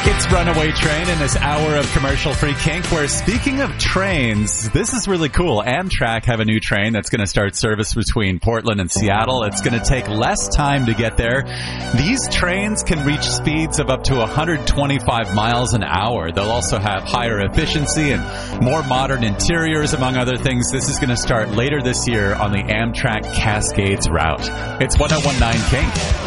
It's Runaway Train in this hour of commercial-free kink, where, speaking of trains, this is really cool. Amtrak have a new train that's going to start service between Portland and Seattle. It's going to take less time to get there. These trains can reach speeds of up to 125 miles an hour. They'll also have higher efficiency and more modern interiors, among other things. This is going to start later this year on the Amtrak Cascades route. It's 1019 Kink.